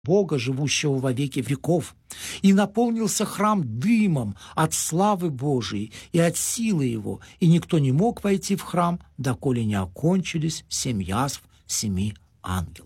Бога, живущего во веки веков, и наполнился храм дымом от славы Божией и от силы Его, и никто не мог войти в храм, доколе не окончились 7 язв 7 ангелов.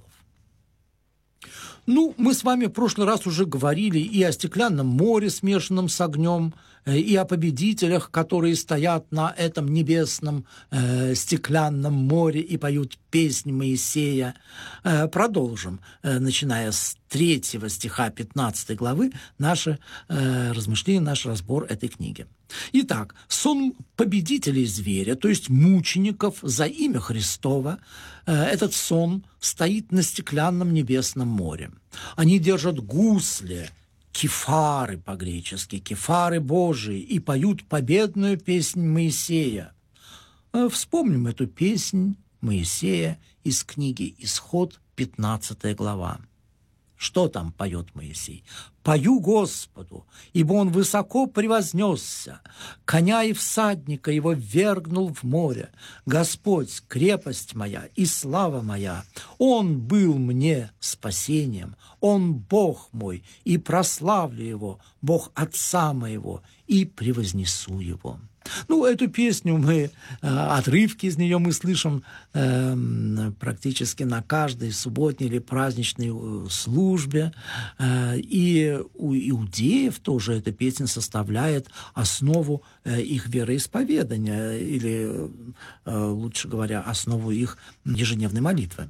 Мы с вами в прошлый раз уже говорили и о стеклянном море, смешанном с огнем, и о победителях, которые стоят на этом небесном стеклянном море и поют песнь Моисея. Продолжим, начиная с 3 стиха 15 главы, наше размышление, наш разбор этой книги. Итак, сон победителей зверя, то есть мучеников за имя Христово, этот сон стоит на стеклянном небесном море. Они держат гусли, кефары по-гречески, кефары Божии, и поют победную песнь Моисея. Вспомним эту песнь Моисея из книги «Исход», 15 глава. Что там поет Моисей? «Пою Господу, ибо он высоко превознесся, коня и всадника его ввергнул в море. Господь, крепость моя и слава моя, он был мне спасением, он Бог мой, и прославлю его, Бог Отца моего, и превознесу его». Эту песню мы, отрывки из нее мы слышим практически на каждой субботней или праздничной службе. И у иудеев тоже эта песня составляет основу их вероисповедания, или, лучше говоря, основу их ежедневной молитвы.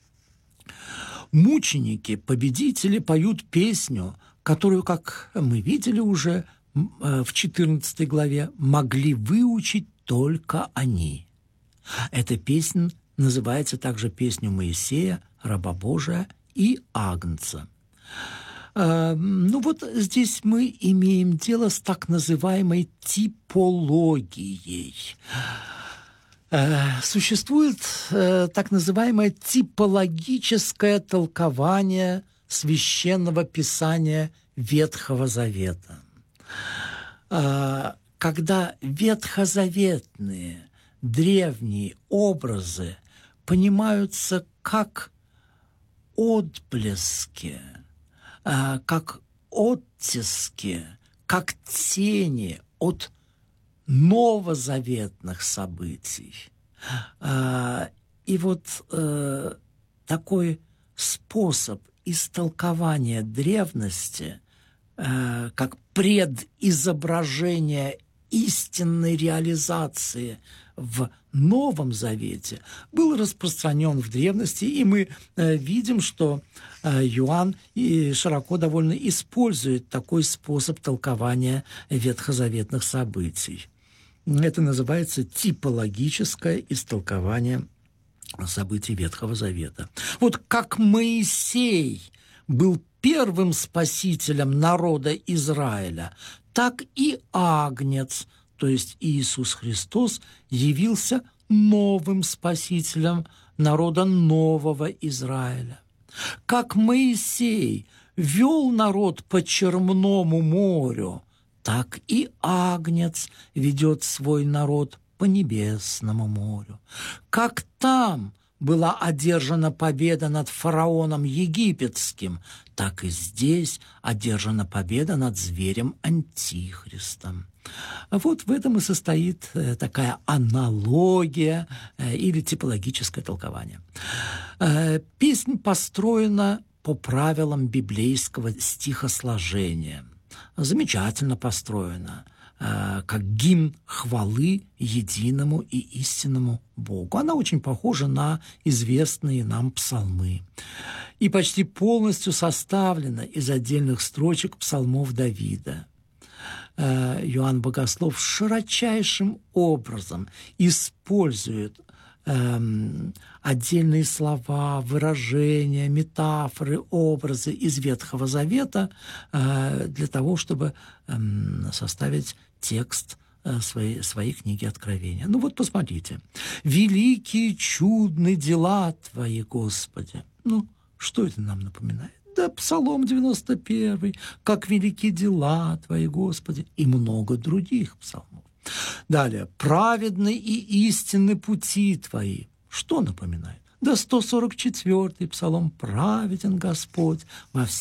Мученики, победители поют песню, которую, как мы видели уже, в 14 главе могли выучить только они. Эта песня называется также песней Моисея, раба Божия и Агнца. Здесь мы имеем дело с так называемой типологией. Существует так называемое типологическое толкование священного писания Ветхого Завета. Когда ветхозаветные древние образы понимаются как отблески, как оттиски, как тени от новозаветных событий. И такой способ истолкования древности как предизображение истинной реализации в Новом Завете был распространен в древности, и мы видим, что Иоанн широко довольно использует такой способ толкования ветхозаветных событий. Это называется типологическое истолкование событий Ветхого Завета. Как Моисей был первым спасителем народа Израиля, так и Агнец, то есть Иисус Христос, явился новым спасителем народа нового Израиля. Как Моисей вел народ по Черному морю, так и Агнец ведет свой народ по Небесному морю. Как там была одержана победа над фараоном египетским, так и здесь одержана победа над зверем Антихристом. В этом и состоит такая аналогия или типологическое толкование. Песнь построена по правилам библейского стихосложения. Замечательно построена, как гимн хвалы единому и истинному Богу. Она очень похожа на известные нам псалмы и почти полностью составлена из отдельных строчек псалмов Давида. Иоанн Богослов широчайшим образом использует отдельные слова, выражения, метафоры, образы из Ветхого Завета для того, чтобы составить текст своей книги Откровения. Посмотрите. «Великие чудные дела Твои, Господи». Что это нам напоминает? Да, Псалом 91, «Как велики дела Твои, Господи», и много других псалмов. Далее, «Праведны и истинны пути Твои». Что напоминает? да 144-й псалом «Праведен Господь во